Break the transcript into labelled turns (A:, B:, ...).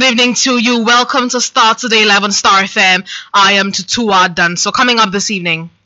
A: evening to you. Welcome to Start Today 11 Star FM. I am Tutua Dunn. So coming up this evening.